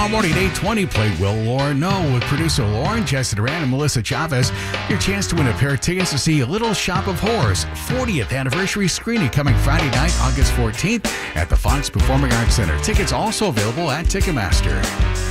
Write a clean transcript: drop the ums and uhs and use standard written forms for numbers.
Morning 8:20, play Will Lauren Know with producer Lauren, Jesse Duran, and Melissa Chavez. Your chance to win a pair of tickets to see Little Shop of Horrors 40th anniversary screening coming Friday night, August 14th at the Fox Performing Arts Center. Tickets also available at Ticketmaster.